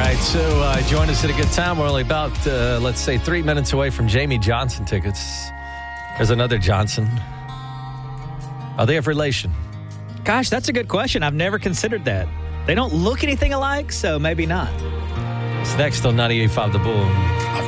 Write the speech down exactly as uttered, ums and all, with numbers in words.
right, so uh, join us at a good time. We're only about, uh, let's say, three minutes away from Jamie Johnson tickets. There's another Johnson. Are they of relation? Gosh, that's a good question. I've never considered that. They don't look anything alike, so maybe not. It's next on ninety-eight point five The Bull.